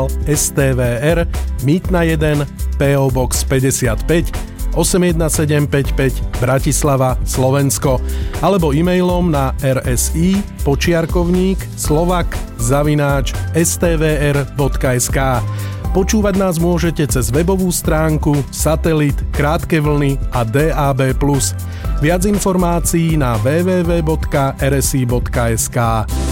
STVR Mýtna 1 PO Box 55 81755 Bratislava, Slovensko, alebo e-mailom na rsi@slovak@stvr.sk. Počúvať nás môžete cez webovú stránku, satelit, krátke vlny a DAB+. Viac informácií na www.rsi.sk.